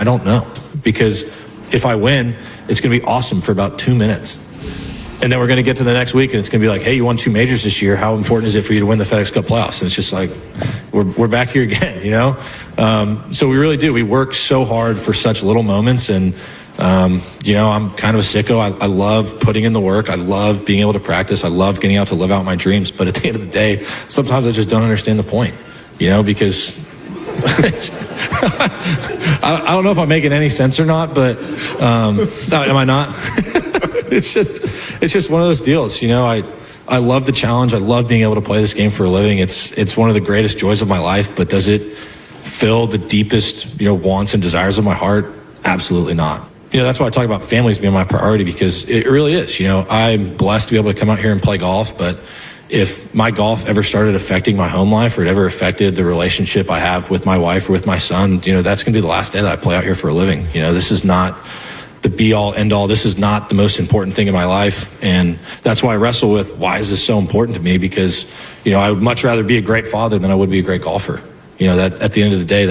I don't know. Because if I win, it's going to be awesome for about 2 minutes. And then we're going to get to the next week, and it's going to be like, hey, you won 2 majors this year. How important is it for you to win the FedEx Cup playoffs? And it's just like, we're back here again, you know? So we really do. We work so hard for such little moments. And, you know, I'm kind of a sicko. I love putting in the work. I love being able to practice. I love getting out to live out my dreams. But at the end of the day, sometimes I just don't understand the point, you know, because I don't know if I'm making any sense or not, but am I not? It's just one of those deals, you know. I love the challenge. I love being able to play this game for a living. It's one of the greatest joys of my life. But does it fill the deepest, you know, wants and desires of my heart? Absolutely not. You know, that's why I talk about families being my priority, because it really is. You know, I'm blessed to be able to come out here and play golf, but if my golf ever started affecting my home life, or it ever affected the relationship I have with my wife or with my son, you know, that's going to be the last day that I play out here for a living. You know, this is not the be-all, end-all. This is not the most important thing in my life. And that's why I wrestle with, why is this so important to me? Because, you know, I would much rather be a great father than I would be a great golfer. You know, that at the end of the day,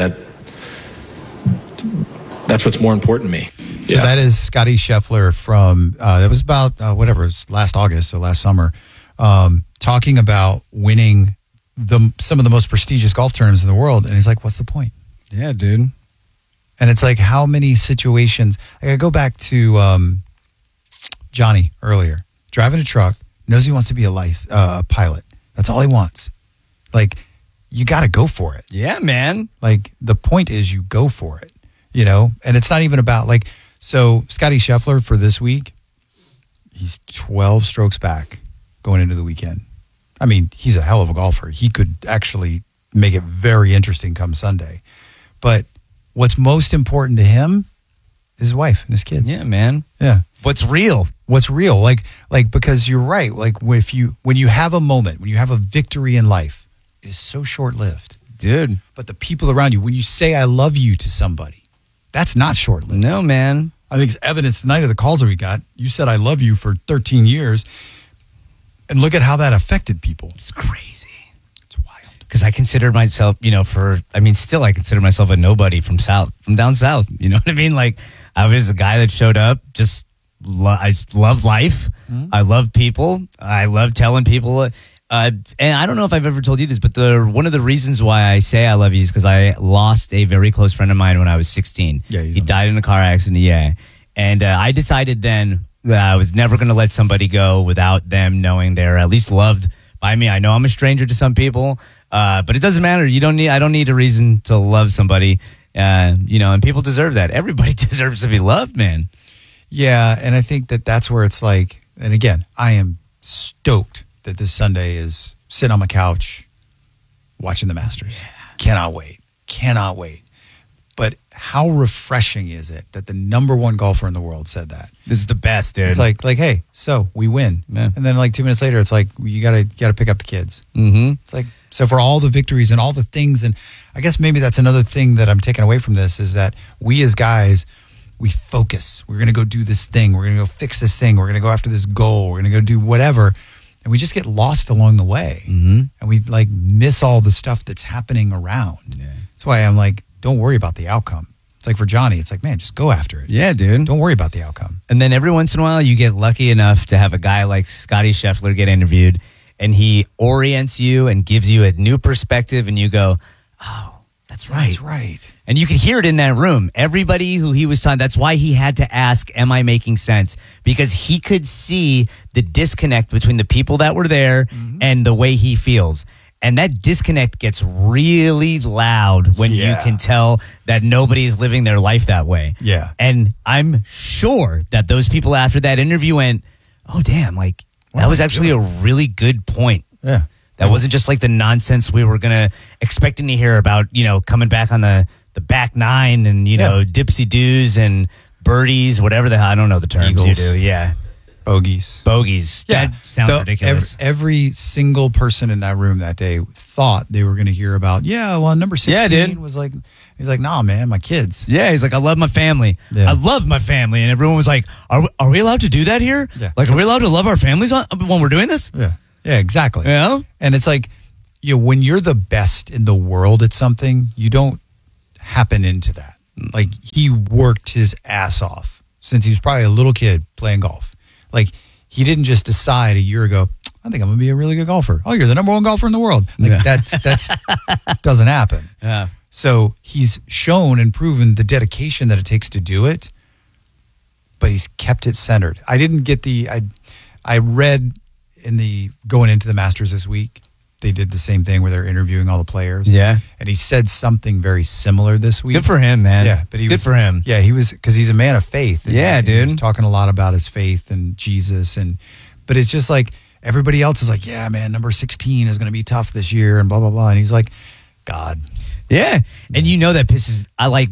that's what's more important to me. So that is Scotty Scheffler from, that was about, it was last August, so last summer, talking about winning some of the most prestigious golf tournaments in the world. And he's like, what's the point? Yeah, dude. And it's like, how many situations, like I go back to Johnny earlier, driving a truck, knows he wants to be a pilot. That's all he wants. Like, you got to go for it. Yeah, man. Like, the point is you go for it, you know? And it's not even about, like, so Scotty Scheffler for this week, he's 12 strokes back going into the weekend. I mean, he's a hell of a golfer. He could actually make it very interesting come Sunday. But what's most important to him is his wife and his kids. Yeah, man. Yeah. What's real? Like, because you're right. Like, when you have a moment, when you have a victory in life, it is so short-lived. Dude. But the people around you, when you say I love you to somebody, that's not short-lived. No, man. I think it's evidence tonight of the calls that we got. You said I love you for 13 years. And look at how that affected people. It's crazy. It's wild. Because I considered myself, you know, still I consider myself a nobody from down south. You know what I mean? Like, I was a guy that showed up, just, I love life. Mm-hmm. I love people. I love telling people. And I don't know if I've ever told you this, but one of the reasons why I say I love you is because I lost a very close friend of mine when I was 16. Yeah, he died in a car accident, yeah. And I decided then that I was never going to let somebody go without them knowing they're at least loved by me. I know I'm a stranger to some people, but it doesn't matter. I don't need a reason to love somebody, you know, and people deserve that. Everybody deserves to be loved, man. Yeah, and I think that's where it's like, and again, I am stoked that this Sunday is sitting on my couch watching the Masters. Yeah. Cannot wait. But how refreshing is it that the number one golfer in the world said that? This is the best, dude. It's like, hey, so we win. Yeah. And then like 2 minutes later, it's like, you gotta pick up the kids. Mm-hmm. It's like, so for all the victories and all the things, and I guess maybe that's another thing that I'm taking away from this is that we as guys, we focus. We're going to go do this thing. We're going to go fix this thing. We're going to go after this goal. We're going to go do whatever. And we just get lost along the way. Mm-hmm. And we like miss all the stuff that's happening around. Yeah. That's why I'm like, don't worry about the outcome. It's like for Johnny, it's like, man, just go after it. Yeah, dude. Don't worry about the outcome. And then every once in a while, you get lucky enough to have a guy like Scotty Scheffler get interviewed, and he orients you and gives you a new perspective, and you go, oh, that's right. That's right. And you could hear it in that room. Everybody who he was talking, that's why he had to ask, am I making sense? Because he could see the disconnect between the people that were there and the way he feels. And that disconnect gets really loud when you can tell that nobody's living their life that way. Yeah. And I'm sure that those people after that interview went, oh, damn, like, that was actually a really good point. Yeah. That wasn't just like the nonsense we were expecting to hear about, you know, coming back on the back nine and, you know, dipsy doos and birdies, whatever the hell. I don't know the terms Eagles. You do. Yeah. Bogeys. Yeah. That sounds ridiculous. Every single person in that room that day thought they were going to hear about, number 16 was like, he's like, nah, man, my kids. Yeah, he's like, I love my family. Yeah. I love my family. And everyone was like, are we allowed to do that here? Yeah. Like, are we allowed to love our families when we're doing this? Yeah. Yeah, exactly. Yeah. And it's like, when you're the best in the world at something, you don't happen into that. Like, he worked his ass off since he was probably a little kid playing golf. Like, he didn't just decide a year ago, I think I'm going to be a really good golfer. Oh, you're the number one golfer in the world. Like, that's doesn't happen. Yeah. So he's shown and proven the dedication that it takes to do it, but he's kept it centered. I didn't get I read in the going into the Masters this week, they did the same thing where they're interviewing all the players. Yeah. And he said something very similar this week. Good for him, man. Yeah, but Good for him. Yeah, he was, because he's a man of faith. And Yeah, he dude. was talking a lot about his faith and Jesus, but it's just like everybody else is like, yeah, man, number 16 is going to be tough this year, and blah blah blah. And he's like, God. Yeah. And you know that pisses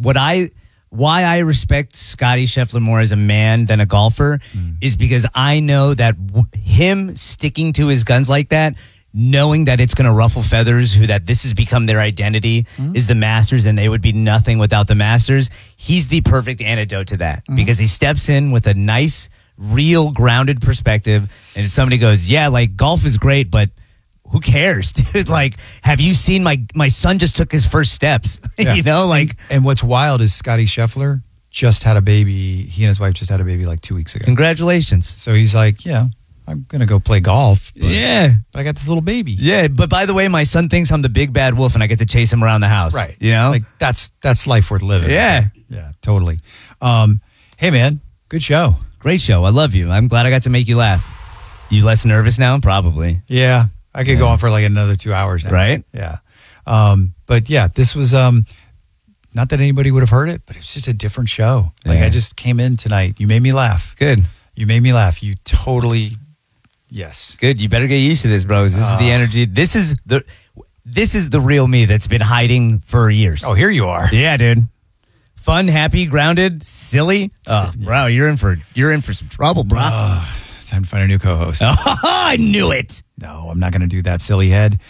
why I respect Scotty Scheffler more as a man than a golfer is because I know that him sticking to his guns like that, knowing that it's going to ruffle feathers, that this has become their identity, is the Masters, and they would be nothing without the Masters. He's the perfect antidote to that because he steps in with a nice, real, grounded perspective. And if somebody goes, yeah, like golf is great, but who cares, dude? Like, have you seen my son just took his first steps? Yeah. You know, like. And what's wild is Scotty Scheffler just had a baby. He and his wife just had a baby like 2 weeks ago. Congratulations. So he's like, yeah, I'm going to go play golf. But, Yeah. But I got this little baby. Yeah. But by the way, my son thinks I'm the big bad wolf and I get to chase him around the house. Right. You know? Like, that's life worth living. Yeah. Yeah, totally. Hey, man, good show. Great show. I love you. I'm glad I got to make you laugh. You less nervous now? Probably. Yeah, I could go on for like another 2 hours now. Right? Yeah. But yeah, this was not that anybody would have heard it, but it was just a different show. Like, Yeah. I just came in tonight. You made me laugh. Good. You made me laugh. You totally, yes. Good. You better get used to this, bros. This is the energy. This is the real me that's been hiding for years. Oh, here you are. Yeah, dude. Fun, happy, grounded, silly. Oh, bro, you're in for some trouble, bro. Time to find a new co-host. I knew it. No, I'm not going to do that, silly head.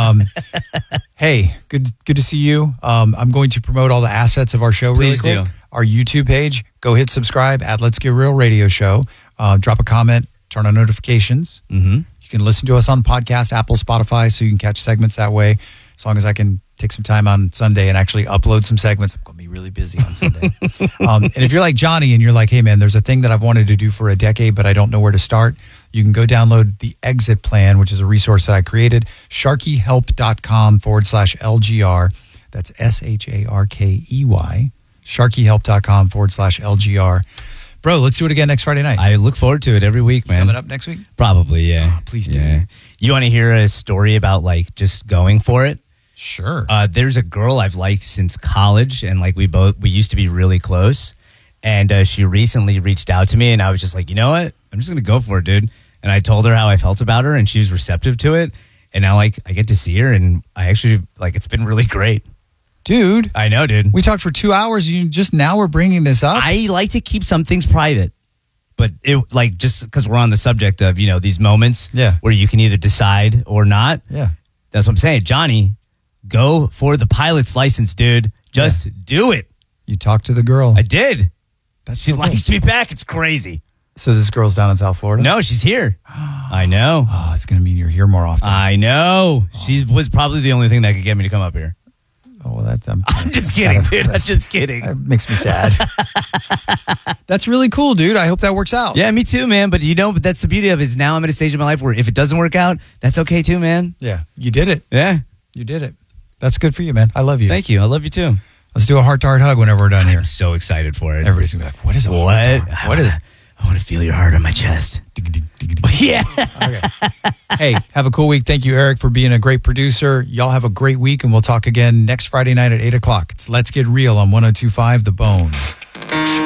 Hey, good to see you. I'm going to promote all the assets of our show really Please quick. do. Our YouTube page, go hit subscribe at Let's Get Real Radio Show. Drop a comment, turn on notifications. Mm-hmm. You can listen to us on podcast, Apple, Spotify, so you can catch segments that way. As long as I can take some time on Sunday and actually upload some segments. I'm going to be really busy on Sunday. And if you're like Johnny and you're like, hey, man, there's a thing that I've wanted to do for a decade, but I don't know where to start, you can go download the Exit Plan, which is a resource that I created, sharkyhelp.com/LGR. That's SHARKEY, sharkyhelp.com/LGR. Bro, let's do it again next Friday night. I look forward to it every week, man. Coming up next week? Probably, yeah. Please do. Yeah. You want to hear a story about like just going for it? Sure. There's a girl I've liked since college, and like we used to be really close. And she recently reached out to me, and I was just like, you know what? I'm just gonna go for it, dude. And I told her how I felt about her, and she was receptive to it. And now, like, I get to see her, and I actually like it's been really great. Dude, I know, dude. we talked for 2 hours. You just now we're bringing this up. I like to keep some things private, but it like just because we're on the subject of these moments, Yeah. where you can either decide or not. Yeah. That's what I'm saying, Johnny. Go for the pilot's license, dude. Just do it. You talked to the girl. I did. That's She so cool. likes me back. It's crazy. So this girl's down in South Florida? No, she's here. I know. Oh, it's going to mean you're here more often. I know. She was probably the only thing that could get me to come up here. Oh, well, I'm just kidding, dude. I'm just kidding. That makes me sad. That's really cool, dude. I hope that works out. Yeah, me too, man. But but that's the beauty of it is now I'm at a stage in my life where if it doesn't work out, that's okay too, man. Yeah. You did it. Yeah. You did it. That's good for you, man. I love you. Thank you. I love you too. Let's do a heart-to-heart hug whenever we're done here. I'm so excited for it. Everybody's going to be like, what is it? What? What is it? I want to feel your heart on my chest. Yeah. Okay. Hey, have a cool week. Thank you, Eric, for being a great producer. Y'all have a great week, and we'll talk again next Friday night at 8 o'clock. It's Let's Get Real on 102.5 The Bone.